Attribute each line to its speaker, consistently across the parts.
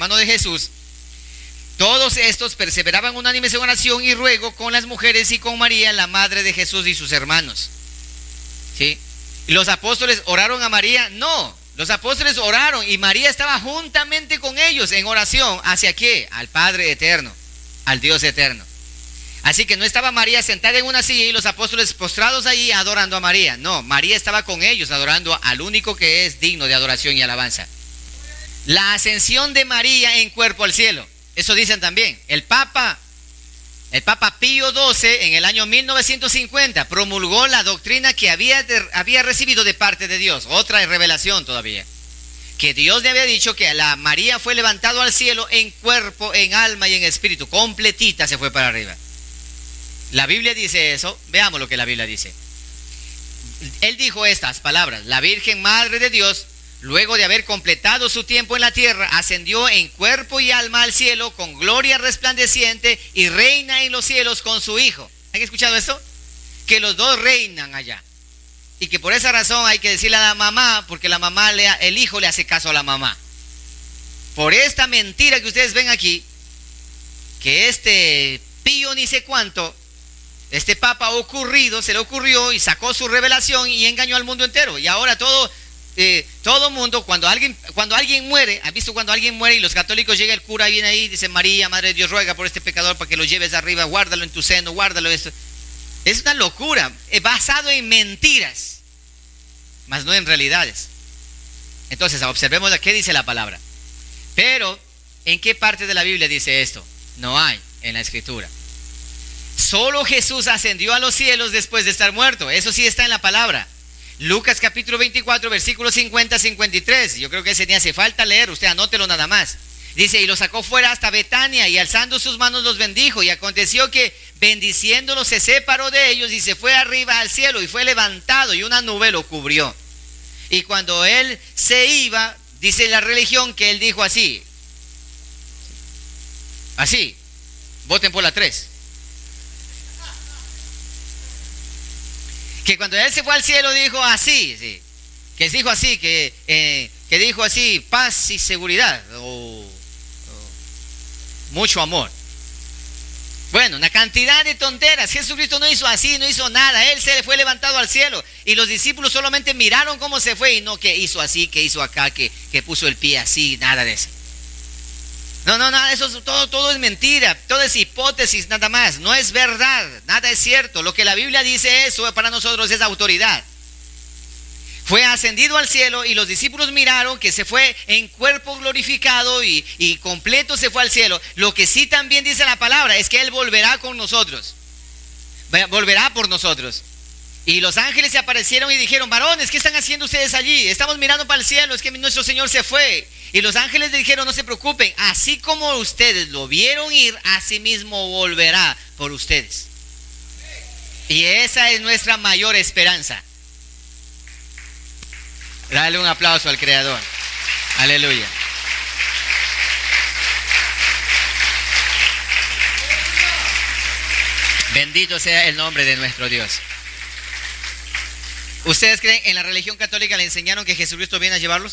Speaker 1: hermano de Jesús, todos estos perseveraban unánimes en oración y ruego con las mujeres y con María, la madre de Jesús y sus hermanos. ¿Sí? ¿Los apóstoles oraron a María? No, los apóstoles oraron y María estaba juntamente con ellos en oración. ¿Hacia qué? Al Padre eterno, al Dios eterno. Así que no estaba María sentada en una silla y los apóstoles postrados allí adorando a María. No, María estaba con ellos adorando al único que es digno de adoración y alabanza. La ascensión de María en cuerpo al cielo. Eso dicen también. El Papa Pío XII en el año 1950 promulgó la doctrina que había recibido de parte de Dios. Otra revelación todavía. Que Dios le había dicho que la María fue levantado al cielo en cuerpo, en alma y en espíritu. Completita se fue para arriba. La Biblia dice eso. Veamos lo que la Biblia dice. Él dijo estas palabras: la Virgen Madre de Dios, luego de haber completado su tiempo en la tierra, ascendió en cuerpo y alma al cielo con gloria resplandeciente y reina en los cielos con su Hijo. ¿Han escuchado esto? Que los dos reinan allá. Y que por esa razón hay que decirle a la mamá, porque el hijo le hace caso a la mamá. Por esta mentira que ustedes ven aquí, que este Pío ni sé cuánto, este papa se le ocurrió y sacó su revelación y engañó al mundo entero. Y ahora todo mundo, cuando alguien muere, ¿has visto cuando alguien muere y los católicos llega el cura y viene ahí y dice: María, Madre de Dios, ruega por este pecador para que lo lleves arriba, guárdalo en tu seno, guárdalo esto? Es una locura, basado en mentiras, más no en realidades. Entonces observemos qué dice la palabra. Pero, ¿en qué parte de la Biblia dice esto? No hay en la Escritura. Solo Jesús ascendió a los cielos después de estar muerto. Eso sí está en la palabra. Lucas capítulo 24, versículos 50-53. Yo creo que ese ni hace falta leer, usted anótelo nada más. Dice: y los sacó fuera hasta Betania, y alzando sus manos los bendijo. Y aconteció que, bendiciéndolos, se separó de ellos y se fue arriba al cielo, y fue levantado, y una nube lo cubrió. Y cuando él se iba, dice la religión que él dijo así, voten por la 3. Que cuando él se fue al cielo dijo así, sí, que dijo así, que dijo así: paz y seguridad, o mucho amor. Bueno, una cantidad de tonteras. Jesucristo no hizo así, no hizo nada. Él se fue levantado al cielo y los discípulos solamente miraron cómo se fue, y no que hizo así, que hizo acá, que puso el pie así, nada de eso. No, nada, eso todo es mentira, todo es hipótesis nada más, no es verdad, nada es cierto. Lo que la Biblia dice, eso para nosotros es autoridad. Fue ascendido al cielo y los discípulos miraron que se fue en cuerpo glorificado y completo se fue al cielo. Lo que sí también dice la palabra es que Él volverá con nosotros, volverá por nosotros. Y los ángeles se aparecieron y dijeron: varones, ¿qué están haciendo ustedes allí? Estamos mirando para el cielo, es que nuestro Señor se fue. Y los ángeles le dijeron: no se preocupen, así como ustedes lo vieron ir, así mismo volverá por ustedes. Y esa es nuestra mayor esperanza. Dale un aplauso al Creador. Aleluya. Bendito sea el nombre de nuestro Dios. ¿Ustedes creen en la religión católica le enseñaron que Jesucristo viene a llevarlos?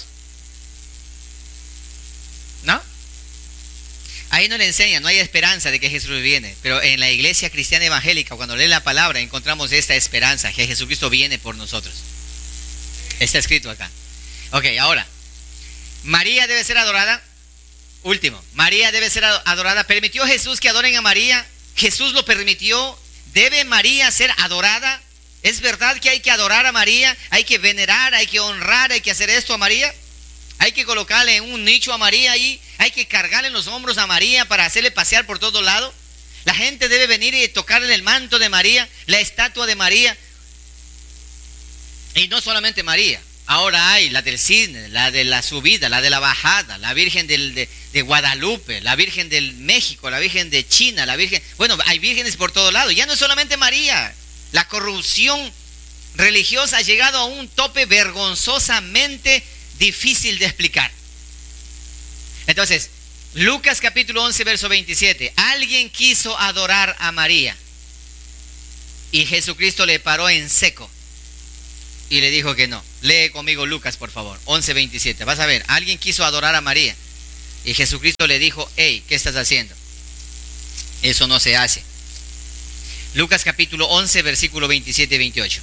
Speaker 1: ¿No? Ahí no le enseñan, no hay esperanza de que Jesús viene. Pero en la iglesia cristiana evangélica, cuando lee la palabra, encontramos esta esperanza, que Jesucristo viene por nosotros. Está escrito acá. Ok, ahora, María debe ser adorada. Último, María debe ser adorada. ¿Permitió Jesús que adoren a María? ¿Jesús lo permitió? ¿Debe María ser adorada? ¿Es verdad que hay que adorar a María? ¿Hay que venerar, hay que honrar, hay que hacer esto a María? ¿Hay que colocarle en un nicho a María ahí? ¿Hay que cargarle en los hombros a María para hacerle pasear por todo lado? ¿La gente debe venir y tocarle el manto de María, la estatua de María? Y no solamente María. Ahora hay la del Cisne, la de la subida, la de la bajada, la Virgen de Guadalupe, la Virgen del México, la Virgen de China, la Virgen... Bueno, hay vírgenes por todo lado. Ya no es solamente María. La corrupción religiosa ha llegado a un tope vergonzosamente difícil de explicar. Entonces, Lucas capítulo 11, verso 27. Alguien quiso adorar a María y Jesucristo le paró en seco y le dijo que no. Lee conmigo Lucas, por favor, 11:27. Vas a ver, alguien quiso adorar a María Y Jesucristo le dijo: hey, ¿qué estás haciendo? Eso no se hace. Lucas capítulo 11, versículo 27 y 28.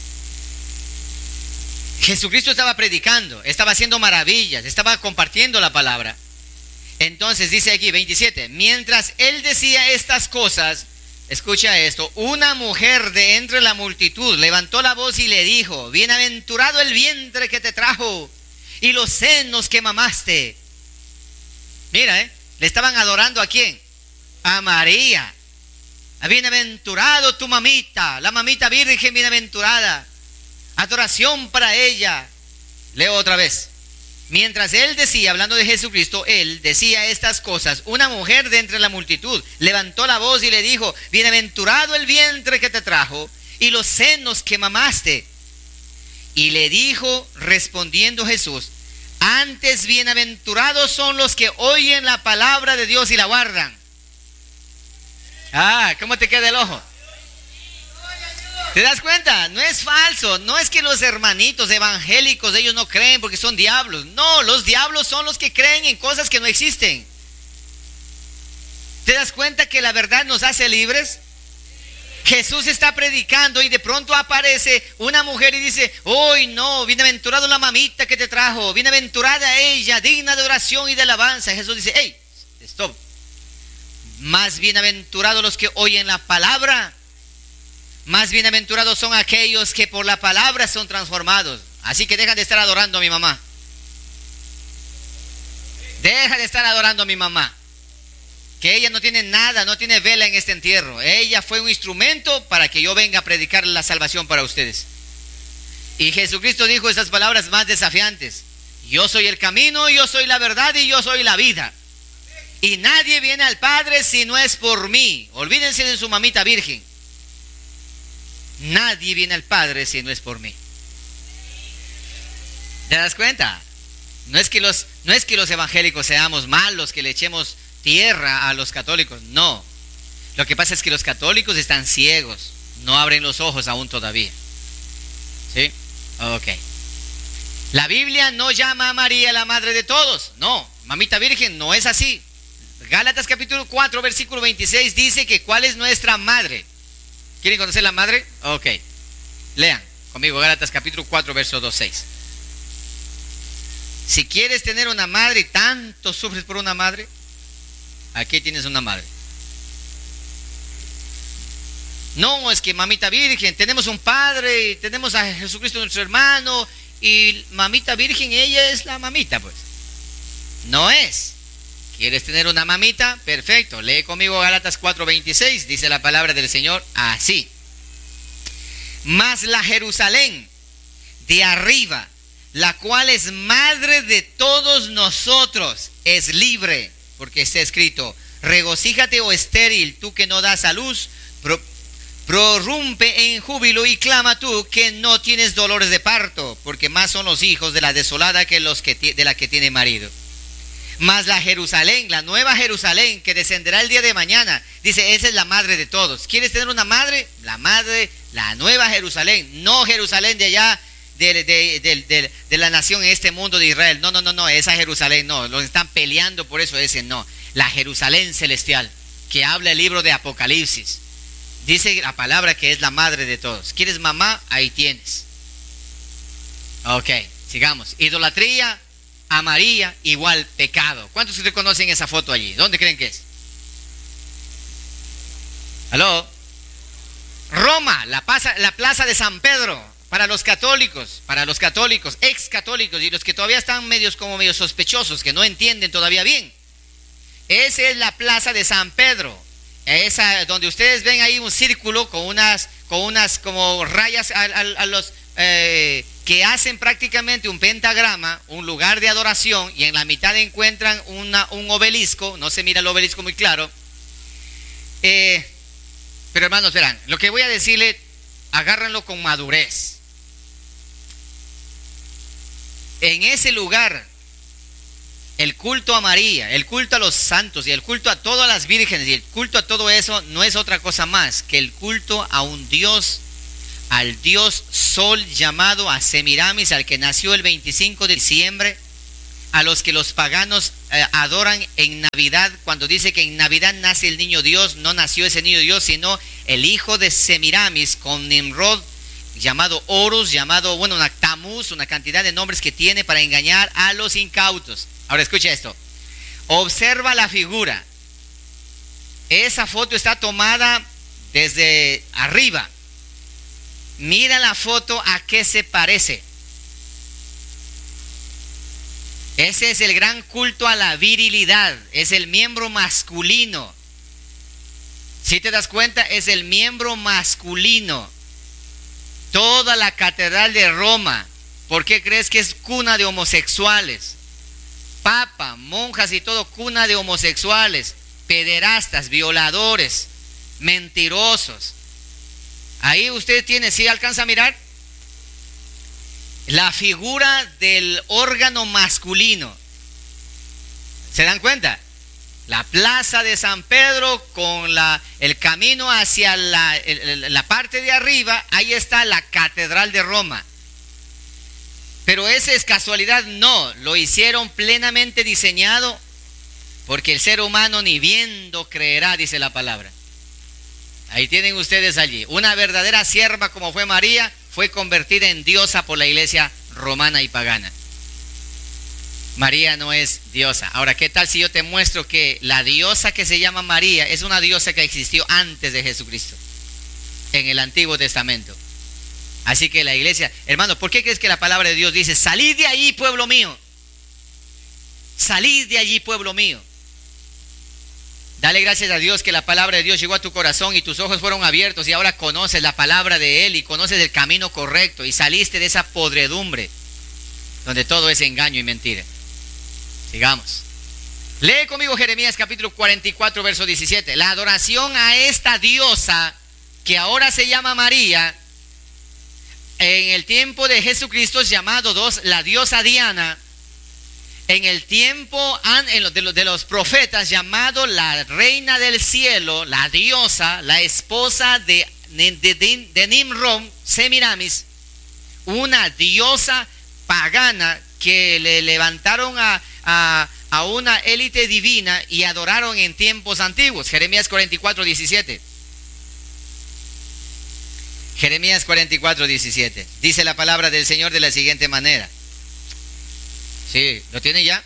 Speaker 1: Jesucristo estaba predicando, estaba haciendo maravillas, estaba compartiendo la palabra. Entonces dice aquí 27, mientras él decía estas cosas, escucha esto, una mujer de entre la multitud levantó la voz y le dijo: bienaventurado el vientre que te trajo y los senos que mamaste. Mira, le estaban adorando ¿a quién? A María. Bienaventurado tu mamita, la mamita virgen bienaventurada. Adoración para ella. Leo otra vez. Mientras él decía, hablando de Jesucristo, él decía estas cosas, una mujer de entre la multitud levantó la voz y le dijo: bienaventurado el vientre que te trajo y los senos que mamaste. Y le dijo, respondiendo Jesús: antes bienaventurados son los que oyen la palabra de Dios y la guardan. ¿Cómo te queda el ojo? ¿Te das cuenta? No es falso, no es que los hermanitos evangélicos ellos no creen porque son diablos. No, los diablos son los que creen en cosas que no existen. ¿Te das cuenta que la verdad nos hace libres? Jesús está predicando y de pronto aparece una mujer y dice: hoy no, bienaventurado la mamita que te trajo, bienaventurada ella, digna de oración y de alabanza. Jesús dice: hey, stop. Más bienaventurados los que oyen la palabra. Más bienaventurados son aquellos que por la palabra son transformados. Así que deja de estar adorando a mi mamá. Deja de estar adorando a mi mamá. Que ella no tiene nada, no tiene vela en este entierro. Ella fue un instrumento para que yo venga a predicar la salvación para ustedes. Y Jesucristo dijo esas palabras más desafiantes: yo soy el camino, yo soy la verdad y yo soy la vida. Y nadie viene al Padre si no es por mí. Olvídense de su mamita virgen. Nadie viene al Padre si no es por mí. ¿Te das cuenta? No es que los evangélicos seamos malos, que le echemos tierra a los católicos. No. Lo que pasa es que los católicos están ciegos. No abren los ojos aún todavía. ¿Sí? Ok. La Biblia no llama a María la madre de todos. No. Mamita virgen no es así. Gálatas capítulo 4 versículo 26 dice que ¿cuál es nuestra madre? ¿Quieren conocer la madre? Ok. Lean conmigo Gálatas capítulo 4 verso 2-6. Si quieres tener una madre y tanto sufres por una madre, aquí tienes una madre. No, es que mamita virgen, tenemos un padre y tenemos a Jesucristo nuestro hermano y mamita virgen, ella es la mamita, pues. No es. ¿Quieres tener una mamita? Perfecto. Lee conmigo Gálatas 4:26. Dice la palabra del Señor así: mas la Jerusalén de arriba, la cual es madre de todos nosotros, es libre, porque está escrito: regocíjate, oh estéril, tú que no das a luz, prorrumpe en júbilo y clama tú que no tienes dolores de parto, porque más son los hijos de la desolada que los de la que tiene marido. Mas la Jerusalén, la nueva Jerusalén que descenderá el día de mañana, dice, esa es la madre de todos. ¿Quieres tener una madre? La madre, la nueva Jerusalén, no Jerusalén de allá, de la nación en este mundo de Israel. No, esa Jerusalén no, los están peleando por eso, ese no. La Jerusalén celestial, que habla el libro de Apocalipsis. Dice la palabra que es la madre de todos. ¿Quieres mamá? Ahí tienes. Ok, sigamos. Idolatría a María igual pecado. ¿Cuántos de ustedes conocen esa foto allí? ¿Dónde creen que es? ¿Aló? Roma, la plaza de San Pedro, para los católicos, ex católicos y los que todavía están medios sospechosos, que no entienden todavía bien. Esa es la plaza de San Pedro. Esa donde ustedes ven ahí un círculo con unas como rayas a los que hacen prácticamente un pentagrama, un lugar de adoración, y en la mitad encuentran un obelisco. No se mira el obelisco muy claro, pero hermanos, verán, lo que voy a decirle, agárrenlo con madurez. En ese lugar, el culto a María, el culto a los santos y el culto a todas las vírgenes y el culto a todo eso no es otra cosa más que el culto a un Dios, al Dios Sol llamado a Semiramis, al que nació el 25 de diciembre, a los que los paganos adoran en Navidad, cuando dice que en Navidad nace el niño Dios. No nació ese niño Dios, sino el hijo de Semiramis con Nimrod, llamado Horus, llamado, una Tamuz, una cantidad de nombres que tiene para engañar a los incautos. Ahora escucha esto. Observa la figura. Esa foto está tomada desde arriba. Mira la foto, ¿a qué se parece? Ese es el gran culto a la virilidad. Es el miembro masculino. Si te das cuenta, es el miembro masculino. Toda la catedral de Roma, ¿por qué crees que es cuna de homosexuales? Papa, monjas y todo, cuna de homosexuales, pederastas, violadores, mentirosos. Ahí usted tiene, ¿sí alcanza a mirar? La figura del órgano masculino. ¿Se dan cuenta? La plaza de San Pedro con el camino hacia la parte de arriba, ahí está la catedral de Roma. Pero ¿esa es casualidad? No, lo hicieron plenamente diseñado, porque el ser humano ni viendo creerá, dice la palabra. Ahí tienen ustedes allí. Una verdadera sierva como fue María, fue convertida en diosa por la iglesia romana y pagana. María no es diosa. Ahora, ¿qué tal si yo te muestro que la diosa que se llama María es una diosa que existió antes de Jesucristo, en el Antiguo Testamento? Así que la iglesia, hermano, ¿por qué crees que la palabra de Dios dice, salid de allí, pueblo mío? Salid de allí, pueblo mío. Dale gracias a Dios que la palabra de Dios llegó a tu corazón y tus ojos fueron abiertos y ahora conoces la palabra de Él y conoces el camino correcto y saliste de esa podredumbre donde todo es engaño y mentira. Sigamos. Lee conmigo Jeremías capítulo 44, verso 17. La adoración a esta diosa que ahora se llama María, en el tiempo de Jesucristo es llamado la diosa Diana. En el tiempo de los profetas, llamado la reina del cielo, la diosa, la esposa de Nimrod, Semiramis, una diosa pagana que le levantaron a una élite divina y adoraron en tiempos antiguos. Jeremías 44, 17. Jeremías 44, 17. Dice la palabra del Señor de la siguiente manera. Sí, ¿lo tiene ya?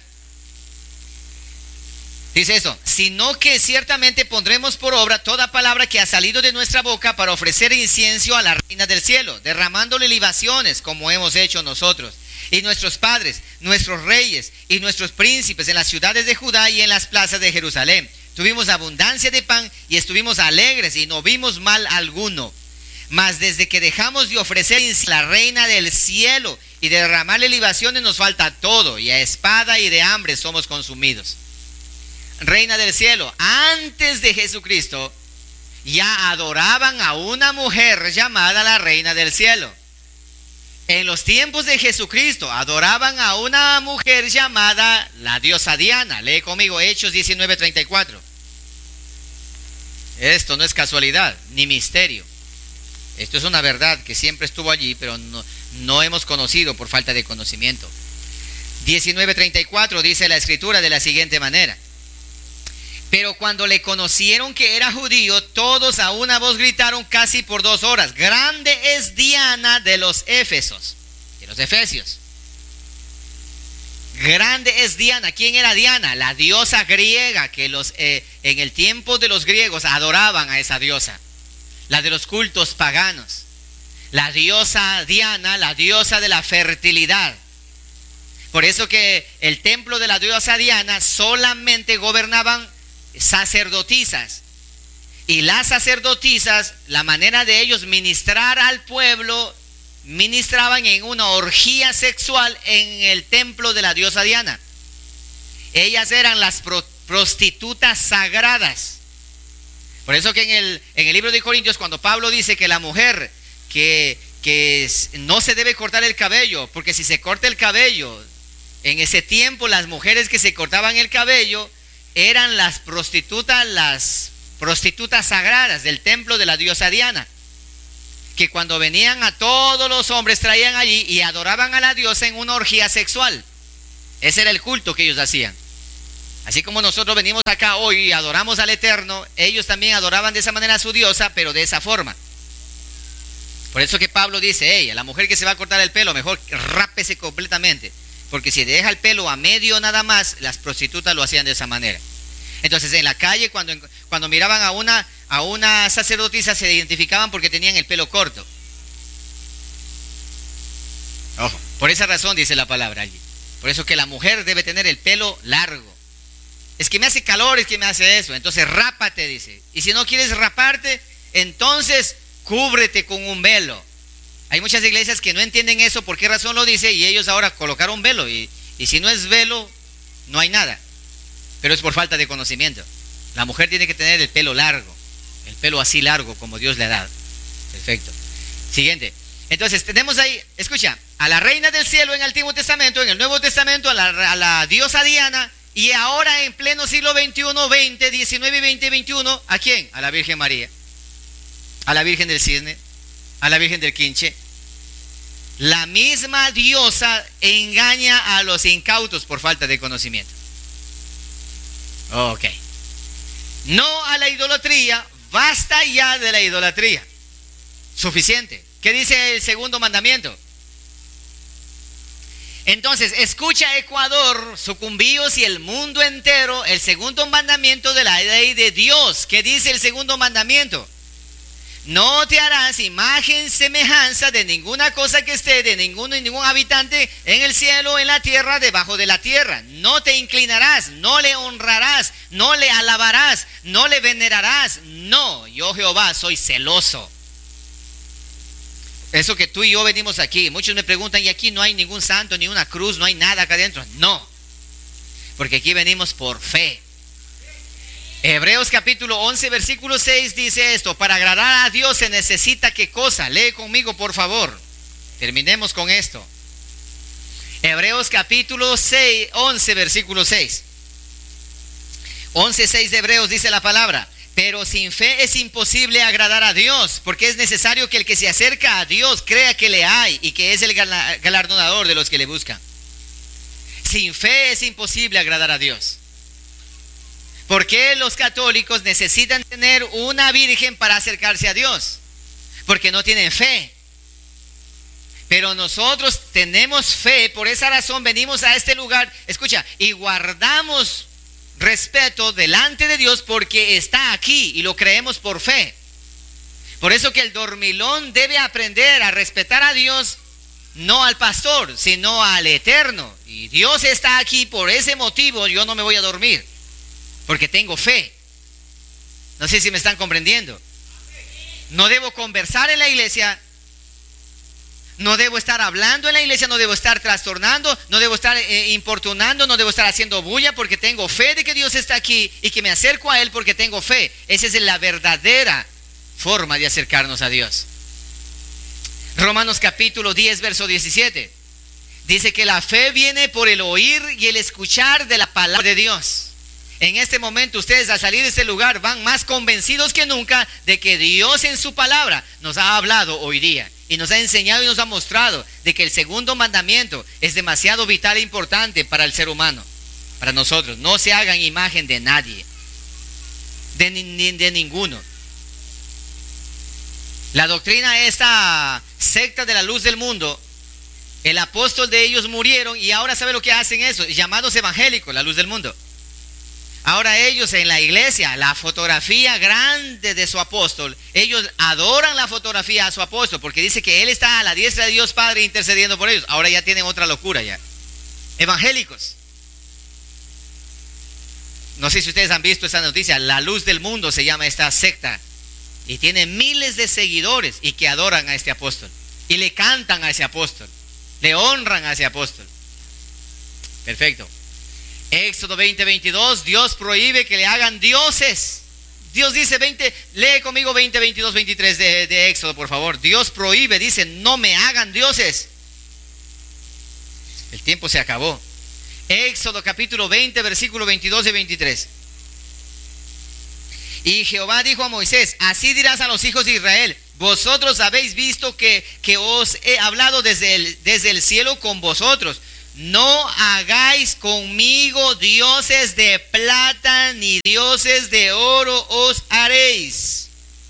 Speaker 1: Dice esto: sino que ciertamente pondremos por obra toda palabra que ha salido de nuestra boca para ofrecer incienso a la reina del cielo, derramándole libaciones como hemos hecho nosotros y nuestros padres, nuestros reyes y nuestros príncipes en las ciudades de Judá y en las plazas de Jerusalén. Tuvimos abundancia de pan y estuvimos alegres y no vimos mal alguno. Mas desde que dejamos de ofrecer a la reina del cielo y de derramarle libaciones, nos falta todo, y a espada y de hambre somos consumidos. Reina del cielo, antes de Jesucristo ya adoraban a una mujer llamada la reina del cielo. En los tiempos de Jesucristo adoraban a una mujer llamada la diosa Diana. Lee conmigo Hechos 19:34. Esto no es casualidad ni misterio. Esto es una verdad que siempre estuvo allí, pero no hemos conocido por falta de conocimiento. 19:34 dice la escritura de la siguiente manera: pero cuando le conocieron que era judío, todos a una voz gritaron casi por 2 horas: grande es Diana de los Éfesos, de los Efesios. Grande es Diana. ¿Quién era Diana? La diosa griega que en el tiempo de los griegos adoraban a esa diosa. La de los cultos paganos. La diosa Diana, la diosa de la fertilidad. Por eso que el templo de la diosa Diana solamente gobernaban sacerdotisas. Y las sacerdotisas, la manera de ellos ministrar al pueblo, ministraban en una orgía sexual en el templo de la diosa Diana. Ellas eran las prostitutas sagradas. Por eso que en el libro de Corintios, cuando Pablo dice que la mujer que no se debe cortar el cabello, porque si se corta el cabello, en ese tiempo las mujeres que se cortaban el cabello eran las prostitutas sagradas del templo de la diosa Diana, que cuando venían a todos los hombres traían allí y adoraban a la diosa en una orgía sexual. Ese era el culto que ellos hacían. Así como nosotros venimos acá hoy y adoramos al Eterno, ellos también adoraban de esa manera a su diosa, pero de esa forma. Por eso que Pablo dice, hey, a la mujer que se va a cortar el pelo, mejor rápese completamente. Porque si deja el pelo a medio nada más, las prostitutas lo hacían de esa manera. Entonces en la calle cuando miraban a una sacerdotisa se identificaban porque tenían el pelo corto. Ojo, por esa razón dice la palabra allí. Por eso que la mujer debe tener el pelo largo. Es que me hace calor, es que me hace eso. Entonces rápate, dice. Y si no quieres raparte, entonces cúbrete con un velo. Hay muchas iglesias que no entienden eso, por qué razón lo dice, y ellos ahora colocaron velo. Y si no es velo, no hay nada. Pero es por falta de conocimiento. La mujer tiene que tener el pelo largo. El pelo así largo como Dios le ha dado. Perfecto. Siguiente. Entonces tenemos ahí, escucha, a la reina del cielo en el Antiguo Testamento, en el Nuevo Testamento a la diosa Diana, y ahora en pleno siglo XXI, 20, 19 y 20 y 21, ¿a quién? A la Virgen María, a la Virgen del Cisne, a la Virgen del Quinche. La misma diosa engaña a los incautos por falta de conocimiento. Ok. No a la idolatría, basta ya de la idolatría. Suficiente. ¿Qué dice el segundo mandamiento? Entonces, escucha Ecuador, sucumbíos y el mundo entero, el segundo mandamiento de la ley de Dios. ¿Qué dice el segundo mandamiento? No te harás imagen semejanza de ninguna cosa que esté, de ningún habitante en el cielo, en la tierra, debajo de la tierra. No te inclinarás, no le honrarás, no le alabarás, no le venerarás. No, yo Jehová soy celoso. Eso que tú y yo venimos aquí. Muchos me preguntan, ¿y aquí no hay ningún santo, ni una cruz, no hay nada acá adentro? No, porque aquí venimos por fe. Hebreos capítulo 11 versículo 6 dice esto: para agradar a Dios se necesita ¿qué cosa? Lee conmigo por favor. Terminemos con esto. Hebreos capítulo 11 versículo 6. 11:6 de Hebreos dice la palabra: pero sin fe es imposible agradar a Dios, porque es necesario que el que se acerca a Dios crea que le hay y que es el galardonador de los que le buscan. Sin fe es imposible agradar a Dios. ¿Por qué los católicos necesitan tener una virgen para acercarse a Dios? Porque no tienen fe. Pero nosotros tenemos fe, por esa razón venimos a este lugar, escucha, y guardamos respeto delante de Dios porque está aquí y lo creemos por fe. Por eso que el dormilón debe aprender a respetar a Dios, no al pastor, sino al Eterno. Y Dios está aquí, por ese motivo yo no me voy a dormir, porque tengo fe. No sé si me están comprendiendo. No debo conversar en la iglesia, no debo estar hablando en la iglesia, no debo estar trastornando, no debo estar importunando, no debo estar haciendo bulla, porque tengo fe de que Dios está aquí y que me acerco a Él porque tengo fe. Esa es la verdadera forma de acercarnos a Dios. Romanos capítulo 10 verso 17 dice que la fe viene por el oír y el escuchar de la palabra de Dios. En este momento ustedes al salir de este lugar van más convencidos que nunca de que Dios en su palabra nos ha hablado hoy día y nos ha enseñado y nos ha mostrado de que el segundo mandamiento es demasiado vital e importante para el ser humano, para nosotros. No se hagan imagen de nadie, de ninguno. La doctrina, esta secta de la luz del mundo, el apóstol de ellos murieron y ahora ¿sabe lo que hacen eso? Llamados evangélicos, la luz del mundo. Ahora ellos en la iglesia, la fotografía grande de su apóstol, ellos adoran la fotografía a su apóstol porque dice que él está a la diestra de Dios Padre intercediendo por ellos. Ahora ya tienen otra locura ya. Evangélicos. No sé si ustedes han visto esa noticia, la luz del mundo se llama esta secta y tiene miles de seguidores y que adoran a este apóstol y le cantan a ese apóstol, le honran a ese apóstol. Perfecto. Éxodo 20:22, Dios prohíbe que le hagan dioses. Dios dice lee conmigo 20:22-23 de Éxodo, por favor. Dios prohíbe, dice, no me hagan dioses. El tiempo se acabó. Éxodo capítulo 20, versículo 22 y 23. Y Jehová dijo a Moisés: así dirás a los hijos de Israel: vosotros habéis visto que os he hablado desde el cielo con vosotros. no hagáis conmigo dioses de plata ni dioses de oro os haréis.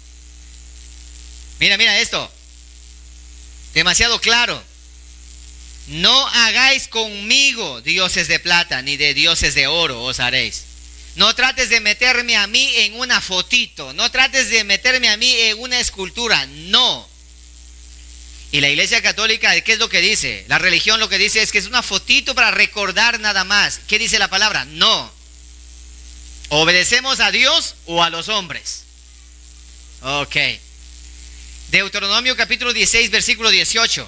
Speaker 1: Mira esto. Demasiado claro. No hagáis conmigo dioses de plata ni de dioses de oro os haréis. No trates de meterme a mí en una fotito. No trates de meterme a mí en una escultura. No. Y la Iglesia Católica, ¿qué es lo que dice? La religión lo que dice es que es una fotito para recordar nada más. ¿Qué dice la palabra? No. ¿Obedecemos a Dios o a los hombres? Ok. Deuteronomio capítulo 16, versículo 18.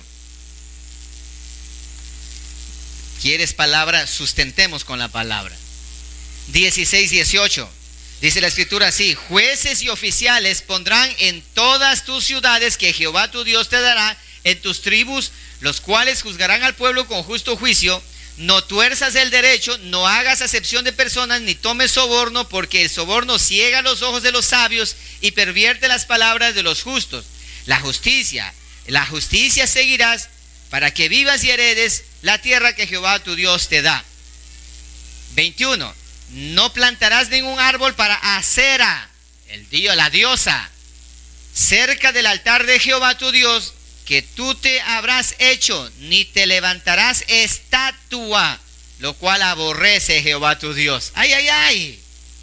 Speaker 1: ¿Quieres palabra? Sustentemos con la palabra. 16, 18. Dice la escritura así: jueces y oficiales pondrán en todas tus ciudades que Jehová tu Dios te dará, en tus tribus, los cuales juzgarán al pueblo con justo juicio. No tuerzas el derecho, no hagas acepción de personas, ni tomes soborno, porque el soborno ciega los ojos de los sabios y pervierte las palabras de los justos. La justicia seguirás, para que vivas y heredes la tierra que Jehová tu Dios te da. 21. No plantarás ningún árbol para Acera, la diosa, cerca del altar de Jehová tu Dios, que tú te habrás hecho, ni te levantarás estatua, lo cual aborrece Jehová tu Dios. ¡Ay, ay, ay!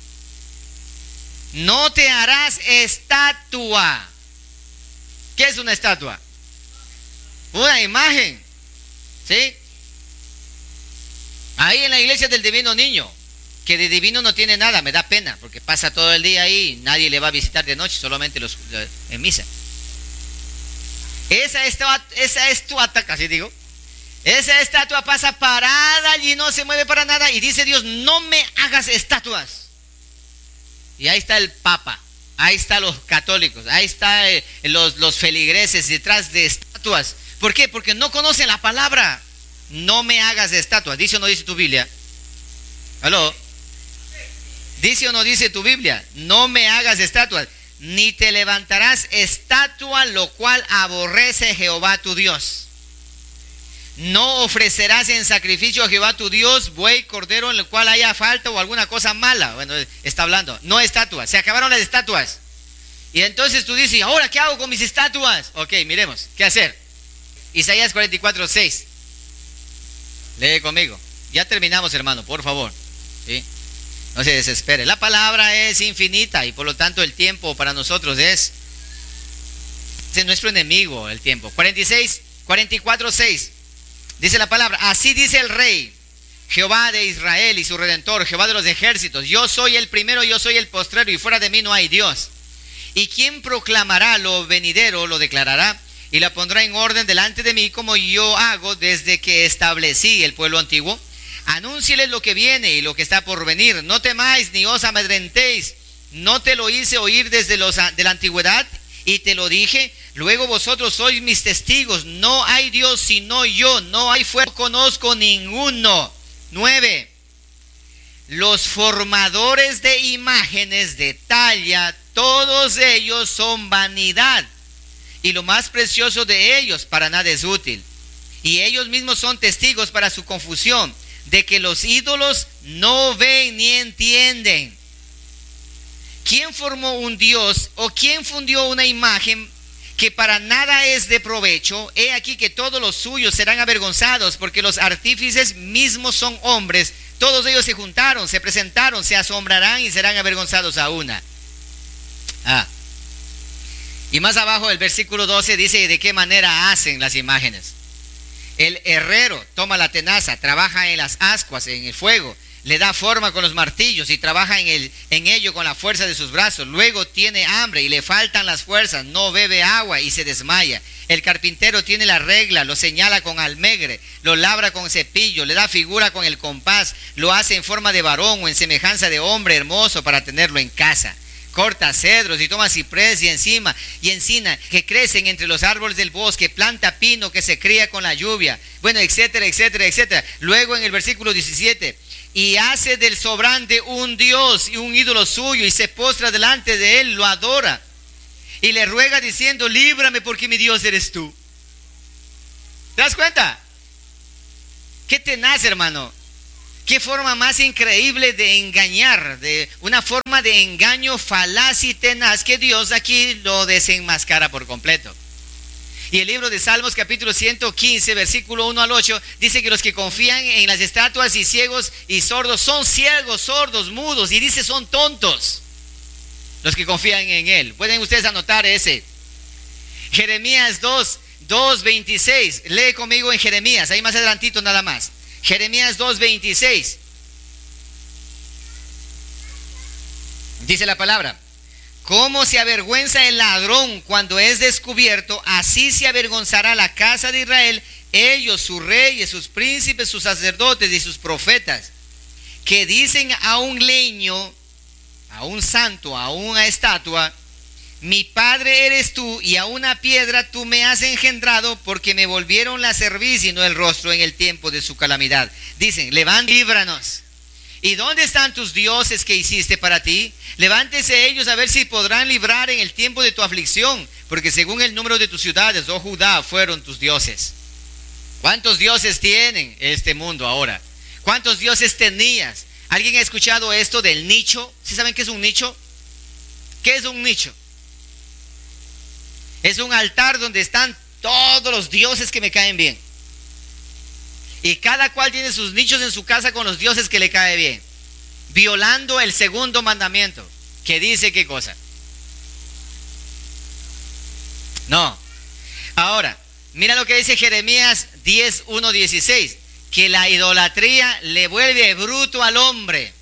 Speaker 1: No te harás estatua. ¿Qué es una estatua? Una imagen. ¿Sí? Ahí en la iglesia del Divino Niño, que de divino no tiene nada, me da pena, porque pasa todo el día ahí, nadie le va a visitar de noche, solamente en misa. Esa estatua, casi digo, esa estatua pasa parada allí, no se mueve para nada, y dice Dios: no me hagas estatuas. Y ahí está el Papa, ahí están los católicos, ahí están los feligreses detrás de estatuas. ¿Por qué? Porque no conocen la palabra. No me hagas estatuas. ¿Dice o no dice tu Biblia? ¿Aló? ¿Dice o no dice tu Biblia? No me hagas estatuas, ni te levantarás estatua, lo cual aborrece Jehová tu Dios. No ofrecerás en sacrificio a Jehová tu Dios buey, cordero, en el cual haya falta o alguna cosa mala. Bueno, está hablando, no estatuas. Se acabaron las estatuas. Y entonces tú dices: ¿ahora qué hago con mis estatuas? Ok, miremos, ¿qué hacer? Isaías 44, 6. Lee conmigo. Ya terminamos, hermano, por favor. ¿Sí? No se desespere. La palabra es infinita y por lo tanto el tiempo para nosotros es nuestro enemigo, el tiempo. 44, 6. Dice la palabra: así dice el Rey, Jehová de Israel y su Redentor, Jehová de los ejércitos: yo soy el primero, yo soy el postrero, y fuera de mí no hay Dios. Y quien proclamará lo venidero, lo declarará, y la pondrá en orden delante de mí, como yo hago desde que establecí el pueblo antiguo. Anúncieles lo que viene y lo que está por venir. No temáis ni os amedrentéis. No te lo hice oír desde de la antigüedad, y te lo dije. Luego vosotros sois mis testigos. No hay Dios sino yo. No hay fuerza, no conozco ninguno. 9. Los formadores de imágenes de talla, todos ellos son vanidad, y lo más precioso de ellos para nada es útil. Y ellos mismos son testigos para su confusión, de que los ídolos no ven ni entienden. ¿Quién formó un Dios o quién fundió una imagen que para nada es de provecho? He aquí que todos los suyos serán avergonzados, porque los artífices mismos son hombres. Todos ellos se juntaron, se presentaron, se asombrarán y serán avergonzados a una. Y más abajo el versículo 12 dice de qué manera hacen las imágenes. El herrero toma la tenaza, trabaja en las ascuas, en el fuego, le da forma con los martillos y trabaja en ello con la fuerza de sus brazos. Luego tiene hambre y le faltan las fuerzas, no bebe agua y se desmaya. El carpintero tiene la regla, lo señala con almegre, lo labra con cepillo, le da figura con el compás, lo hace en forma de varón o en semejanza de hombre hermoso para tenerlo en casa. Corta cedros y toma ciprés y encina que crecen entre los árboles del bosque, planta pino que se cría con la lluvia, bueno, etcétera, etcétera, etcétera. Luego en el versículo 17, y hace del sobrante un dios y un ídolo suyo, y se postra delante de él, lo adora y le ruega diciendo: líbrame porque mi Dios eres tú. ¿Te das cuenta? Qué tenaz, hermano. Qué forma más increíble de engañar, de una forma de engaño falaz y tenaz que Dios aquí lo desenmascara por completo. Y el libro de Salmos capítulo 115, versículo 1 al 8, dice que los que confían en las estatuas y ciegos y sordos son ciegos, sordos, mudos, y dice son tontos los que confían en Él. Pueden ustedes anotar ese. Jeremías 2:26, lee conmigo en Jeremías, ahí más adelantito nada más. Jeremías 2:26. Dice la palabra: como se avergüenza el ladrón cuando es descubierto, así se avergonzará la casa de Israel, ellos, sus reyes, sus príncipes, sus sacerdotes y sus profetas, que dicen a un leño, a un santo, a una estatua: mi padre eres tú, y a una piedra tú me has engendrado, porque me volvieron la cerviz y no el rostro en el tiempo de su calamidad. Dicen: levántate, líbranos. ¿Y dónde están tus dioses que hiciste para ti? Levántese ellos a ver si podrán librar en el tiempo de tu aflicción, porque según el número de tus ciudades, oh Judá, fueron tus dioses. ¿Cuántos dioses tienen este mundo ahora? ¿Cuántos dioses tenías? ¿Alguien ha escuchado esto del nicho? ¿Sí saben qué es un nicho? ¿Qué es un nicho? Es un altar donde están todos los dioses que me caen bien. Y cada cual tiene sus nichos en su casa con los dioses que le cae bien. Violando el segundo mandamiento. Que dice qué cosa. No. Ahora, mira lo que dice Jeremías 10:1-16. Que la idolatría le vuelve bruto al hombre.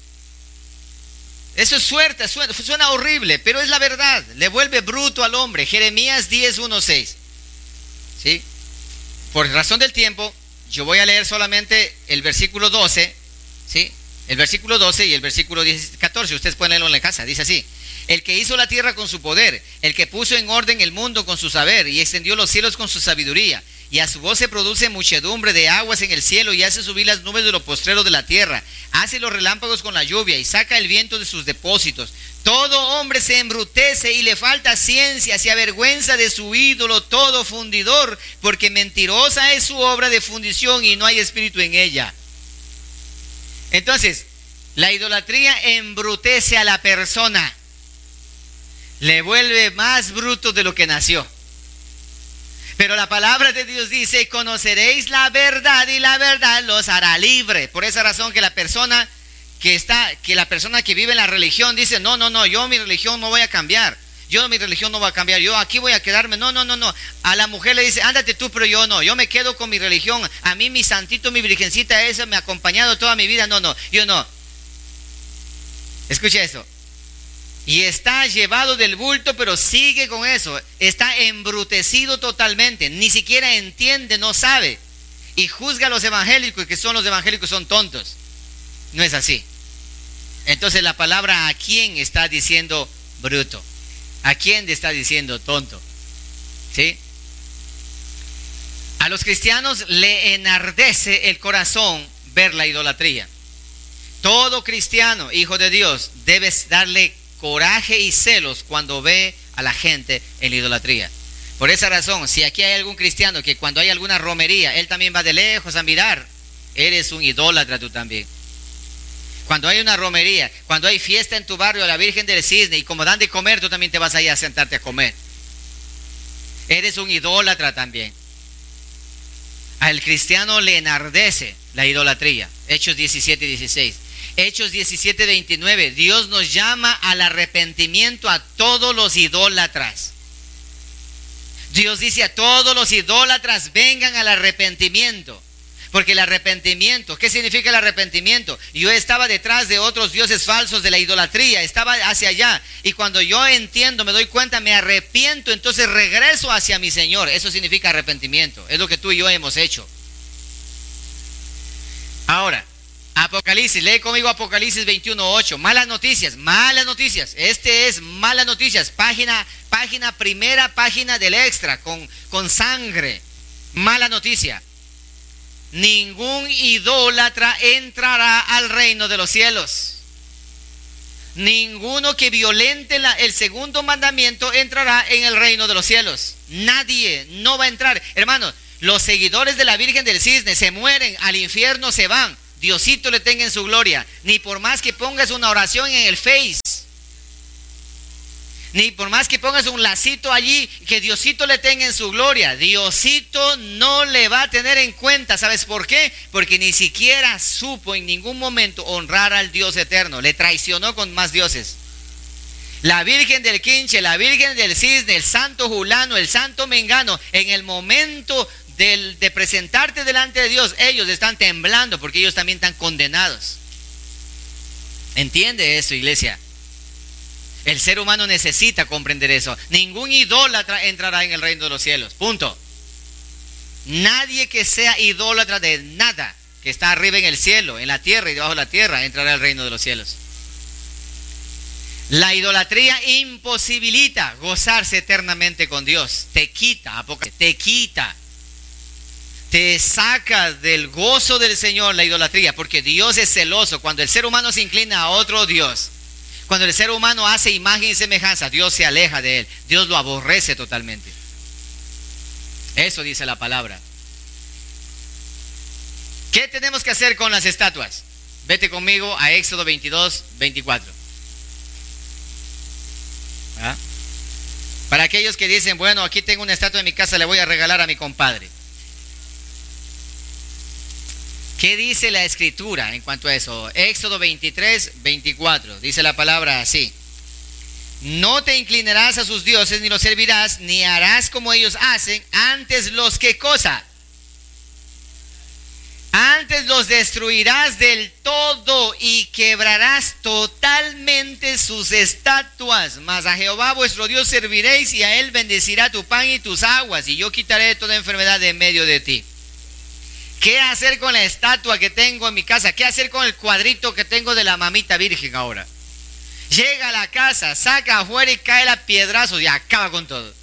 Speaker 1: Eso es suerte, suena horrible, pero es la verdad. Le vuelve bruto al hombre. Jeremías 10:1-6. ¿Sí? Por razón del tiempo, yo voy a leer solamente el versículo 12. ¿Sí? El versículo 12 y el versículo 14. Ustedes pueden leerlo en la casa. Dice así: el que hizo la tierra con su poder, el que puso en orden el mundo con su saber y extendió los cielos con su sabiduría, y a su voz se produce muchedumbre de aguas en el cielo, y hace subir las nubes de lo postrero de la tierra, hace los relámpagos con la lluvia y saca el viento de sus depósitos. Todo hombre se embrutece y le falta ciencia, se avergüenza de su ídolo todo fundidor, porque mentirosa es su obra de fundición y no hay espíritu en ella. Entonces, la idolatría embrutece a la persona, le vuelve más bruto de lo que nació. Pero la palabra de Dios dice: conoceréis la verdad y la verdad los hará libre. Por esa razón que la persona que vive en la religión dice: no, yo mi religión no voy a cambiar. Yo aquí voy a quedarme. No. A la mujer le dice: ándate tú, pero yo no. Yo me quedo con mi religión. A mí mi santito, mi virgencita, eso me ha acompañado toda mi vida. No, yo no. Escucha eso. Y está llevado del bulto, pero sigue con eso. Está embrutecido totalmente. Ni siquiera entiende, no sabe. Y juzga a los evangélicos, que los evangélicos son tontos. No es así. Entonces la palabra, ¿a quién está diciendo bruto? ¿A quién está diciendo tonto? ¿Sí? A los cristianos le enardece el corazón ver la idolatría. Todo cristiano, hijo de Dios, debe darle coraje y celos cuando ve a la gente en la idolatría. Por esa razón, si aquí hay algún cristiano que cuando hay alguna romería, él también va de lejos a mirar, eres un idólatra tú también. Cuando hay una romería, cuando hay fiesta en tu barrio, la Virgen del Cisne, y como dan de comer, tú también te vas ahí a sentarte a comer. Eres un idólatra también. Al cristiano le enardece la idolatría. Hechos 17:16. Hechos 17:29, Dios nos llama al arrepentimiento a todos los idólatras. Dios dice a todos los idólatras: vengan al arrepentimiento. Porque el arrepentimiento, ¿qué significa el arrepentimiento? Yo estaba detrás de otros dioses falsos de la idolatría, estaba hacia allá. Y cuando yo entiendo, me doy cuenta, me arrepiento, entonces regreso hacia mi Señor. Eso significa arrepentimiento. Es lo que tú y yo hemos hecho. Ahora, Apocalipsis, lee conmigo Apocalipsis 21:8. Malas noticias. Este es malas noticias. Primera página del extra, con sangre. Mala noticia. Ningún idólatra entrará al reino de los cielos. Ninguno que violente el segundo mandamiento entrará en el reino de los cielos. Nadie no va a entrar. Hermanos, Los seguidores de la Virgen del Cisne se mueren, al infierno se van. Diosito le tenga en su gloria. Ni por más que pongas una oración en el Face, ni por más que pongas un lacito allí, que Diosito le tenga en su gloria. Diosito no le va a tener en cuenta. ¿Sabes por qué? Porque ni siquiera supo en ningún momento honrar al Dios eterno. Le traicionó con más dioses. La Virgen del Quinche, la Virgen del Cisne, el Santo Julano, el Santo Mengano, en el momento de presentarte delante de Dios, ellos están temblando porque ellos también están condenados. ¿Entiende eso, iglesia? El ser humano necesita comprender eso. Ningún idólatra entrará en el reino de los cielos. Punto. Nadie que sea idólatra de nada que está arriba en el cielo, en la tierra y debajo de la tierra, entrará al reino de los cielos. La idolatría imposibilita gozarse eternamente con Dios. Te quita, te saca del gozo del Señor la idolatría, porque Dios es celoso. Cuando el ser humano se inclina a otro Dios, cuando el ser humano hace imagen y semejanza, Dios se aleja de él. Dios lo aborrece totalmente. Eso dice la palabra. ¿Qué tenemos que hacer con las estatuas? Vete conmigo a Éxodo 22, 24. ¿Ah? Para aquellos que dicen, bueno, aquí tengo una estatua en mi casa, le voy a regalar a mi compadre. ¿Qué dice la escritura en cuanto a eso? Éxodo 23, 24. Dice la palabra así: no te inclinarás a sus dioses, ni los servirás, ni harás como ellos hacen. Antes los que cosa, antes los destruirás del todo y quebrarás totalmente sus estatuas. Mas a Jehová vuestro Dios serviréis, y a él bendecirá tu pan y tus aguas, y yo quitaré toda enfermedad de en medio de ti. ¿Qué hacer con la estatua que tengo en mi casa? ¿Qué hacer con el cuadrito que tengo de la mamita virgen ahora? Llega a la casa, saca afuera y cae a piedrazos y acaba con todo.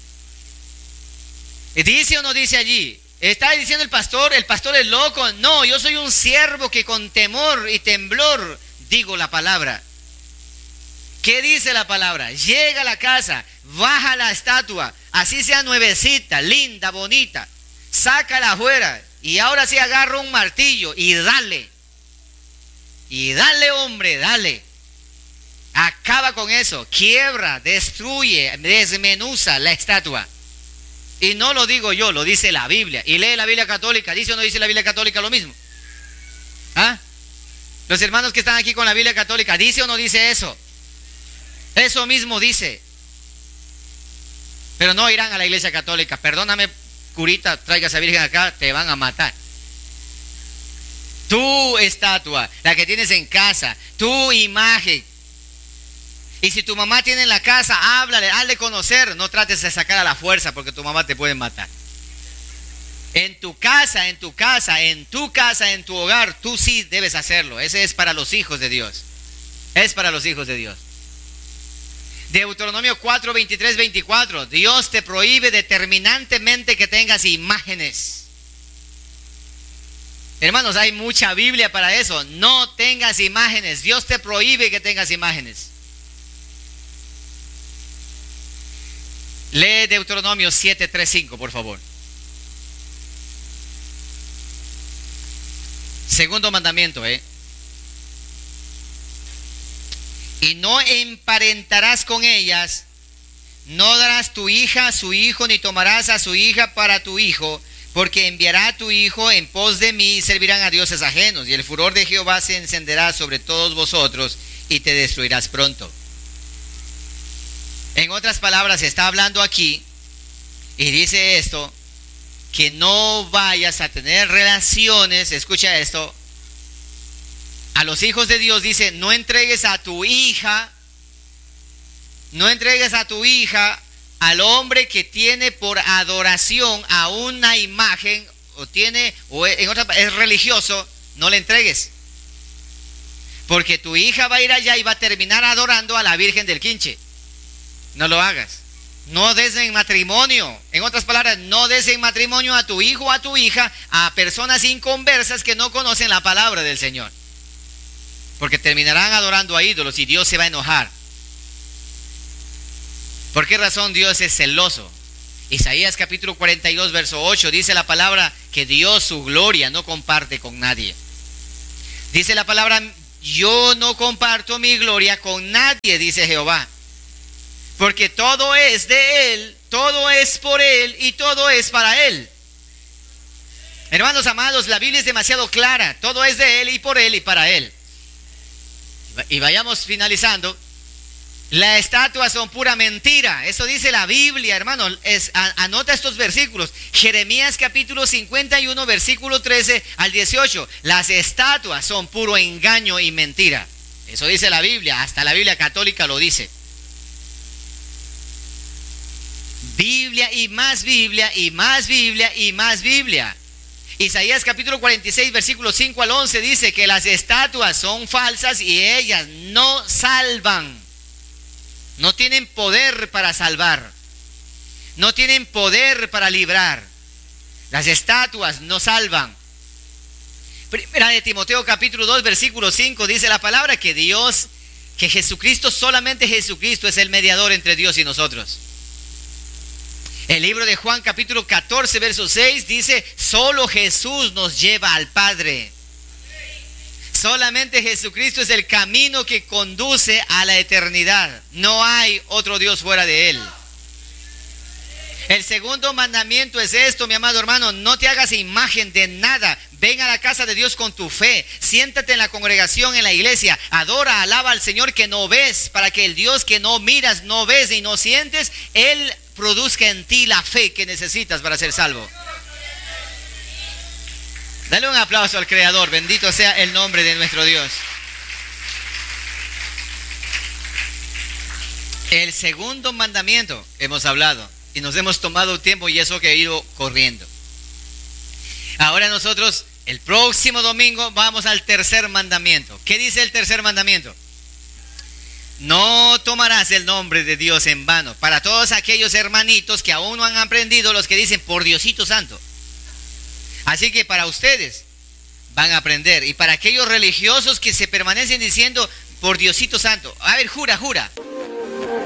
Speaker 1: ¿Dice o no dice allí? ¿Está diciendo el pastor es loco? No, yo soy un siervo que con temor y temblor digo la palabra. ¿Qué dice la palabra? Llega a la casa, baja la estatua, así sea nuevecita, linda, bonita, sácala afuera. Y ahora sí agarra un martillo y dale. Y dale, hombre, dale. Acaba con eso. Quiebra, destruye, desmenuza la estatua. Y no lo digo yo, lo dice la Biblia. Y lee la Biblia católica. ¿Dice o no dice la Biblia católica lo mismo? ¿Ah? Los hermanos que están aquí con la Biblia católica, ¿dice o no dice eso? Eso mismo dice. Pero no irán a la iglesia católica. Perdóname, curita, traiga a esa virgen acá, te van a matar. Tu estatua, la que tienes en casa, tu imagen. Y si tu mamá tiene en la casa, háblale, hazle conocer. No trates de sacar a la fuerza, porque tu mamá te puede matar. En tu casa, en tu hogar, tú sí debes hacerlo. Ese es para los hijos de Dios. Es para los hijos de Dios. Deuteronomio 4, 23, 24. Dios te prohíbe determinantemente que tengas imágenes. Hermanos, hay mucha Biblia para eso. No tengas imágenes. Dios te prohíbe que tengas imágenes. Lee Deuteronomio 7, 3, 5, por favor. Segundo mandamiento, Y no emparentarás con ellas, no darás tu hija a su hijo, ni tomarás a su hija para tu hijo, porque enviará a tu hijo en pos de mí y servirán a dioses ajenos, y el furor de Jehová se encenderá sobre todos vosotros y te destruirás pronto. En otras palabras, está hablando aquí y dice esto, que no vayas a tener relaciones, escucha esto, a los hijos de Dios dice, no entregues a tu hija al hombre que tiene por adoración a una imagen, es religioso, no le entregues. Porque tu hija va a ir allá y va a terminar adorando a la Virgen del Quinche. No lo hagas. No des en matrimonio. En otras palabras, no des en matrimonio a tu hijo o a tu hija a personas inconversas que no conocen la palabra del Señor. Porque terminarán adorando a ídolos y Dios se va a enojar. ¿Por qué razón Dios es celoso? Isaías capítulo 42, verso 8, dice la palabra que Dios su gloria no comparte con nadie. Dice la palabra, yo no comparto mi gloria con nadie, dice Jehová. Porque todo es de Él, todo es por Él y todo es para Él. Hermanos amados, la Biblia es demasiado clara. Todo es de Él y por Él y para Él. Y vayamos finalizando. Las estatuas son pura mentira. Eso dice la Biblia, hermano. Anota estos versículos. Jeremías capítulo 51, versículo 13 al 18. Las estatuas son puro engaño y mentira. Eso dice la Biblia. Hasta la Biblia católica lo dice. Biblia y más Biblia y más Biblia y más Biblia. Isaías capítulo 46, versículos 5 al 11 dice que las estatuas son falsas y ellas no salvan. No tienen poder para salvar. No tienen poder para librar. Las estatuas no salvan. Primera de Timoteo capítulo 2, versículo 5 dice la palabra que Dios, que Jesucristo, solamente Jesucristo es el mediador entre Dios y nosotros. El libro de Juan capítulo 14 verso 6 dice, solo Jesús nos lleva al Padre. Solamente Jesucristo es el camino que conduce a la eternidad. No hay otro Dios fuera de Él. El segundo mandamiento es esto, mi amado hermano, no te hagas imagen de nada. Ven a la casa de Dios con tu fe. Siéntate en la congregación, en la iglesia. Adora, alaba al Señor que no ves, para que el Dios que no miras, no ves y no sientes, Él produzca en ti la fe que necesitas para ser salvo. Dale un aplauso al Creador. Bendito sea el nombre de nuestro Dios. El segundo mandamiento hemos hablado y nos hemos tomado tiempo y eso que he ido corriendo. Ahora nosotros el próximo domingo vamos al tercer mandamiento. ¿Qué dice el tercer mandamiento? No tomarás el nombre de Dios en vano. Para todos aquellos hermanitos que aún no han aprendido, los que dicen por Diosito Santo. Así que para ustedes van a aprender. Y para aquellos religiosos que se permanecen diciendo por Diosito Santo. A ver, jura, jura.